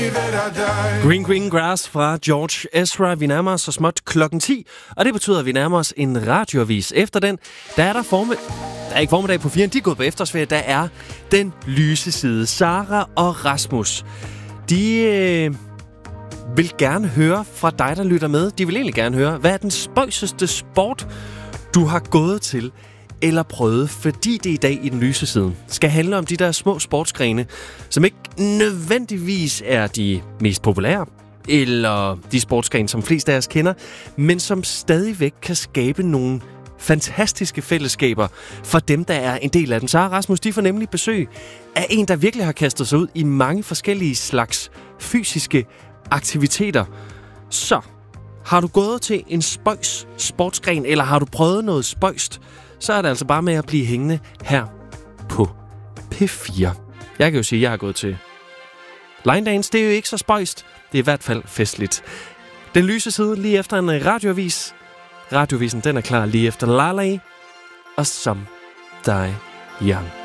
Green Grass fra George Ezra. Vi nærmer os så småt klokken 10, og det betyder, at vi nærmer os en radioavis. Efter den, der er ikke formiddag på 4, de er gået på efterårsferie. Der er den lyse side. Sara og Rasmus, de vil gerne høre fra dig, der lytter med. De vil egentlig gerne høre, hvad er den spøjseste sport, du har gået til eller prøvet, fordi det i dag i den lyse side skal handle om de der små sportsgrene, som ikke nødvendigvis er de mest populære, eller de sportsgrene, som flest af os kender, men som stadigvæk kan skabe nogle fantastiske fællesskaber for dem, der er en del af den. Sara og Rasmus, de får nemlig besøg af en, der virkelig har kastet sig ud i mange forskellige slags fysiske aktiviteter. Så har du gået til en spøjs sportsgren, eller har du prøvet noget spøjst, så er det altså bare med at blive hængende her på P4. Jeg kan jo sige, at jeg har gået til line dance. Det er jo ikke så spøjst. Det er i hvert fald festligt. Den lyse side lige efter en radioavis. Radiovisen, den er klar lige efter Lala og Some Die Young.